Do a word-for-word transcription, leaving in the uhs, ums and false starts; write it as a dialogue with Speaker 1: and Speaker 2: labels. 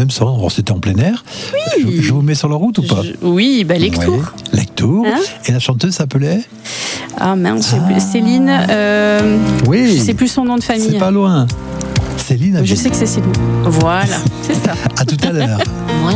Speaker 1: même son. Alors, c'était en plein air.
Speaker 2: Oui.
Speaker 1: Je, je vous mets sur la route ou pas?
Speaker 2: Je- Oui, bah, Lectour.
Speaker 1: Ouais, Lectour.
Speaker 2: Hein
Speaker 1: Et la chanteuse s'appelait?
Speaker 2: Ah mince, je sais
Speaker 1: Ah.
Speaker 2: plus. Céline, euh,
Speaker 1: Oui.
Speaker 2: je sais plus son nom de famille.
Speaker 1: C'est pas loin. Céline.
Speaker 2: Je sais que c'est Céline. Voilà, c'est ça.
Speaker 1: À tout à l'heure.